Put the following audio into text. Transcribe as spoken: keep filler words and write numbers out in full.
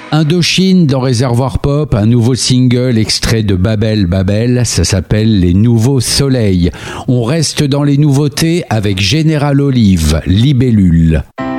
Indochine dans Réservoir Pop, un nouveau single extrait de Babel Babel, ça s'appelle Les Nouveaux Soleils. On reste dans les nouveautés avec Général Olive, Libellule.